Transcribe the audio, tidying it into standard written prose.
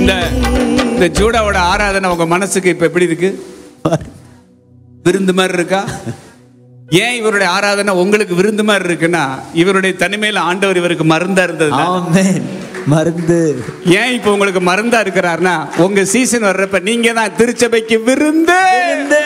இந்த ஜூடாவோட ஆராதனை உங்க மனசுக்கு இப்ப எப்படி இருக்கு? விருந்து மாதிரி இருக்கா? ஏன் இவருடைய ஆராதனை உங்களுக்கு விருந்து மாதிரி இருக்குன்னா, இவருடைய தனிமையில ஆண்டவர் இவருக்கு மருந்தா இருந்தது. மருந்து. ஏன் இப்ப உங்களுக்கு மருந்தா இருக்கிறார்னா, உங்க சீசன் வர்றப்ப நீங்க தான் திருச்சபைக்கு விருந்து.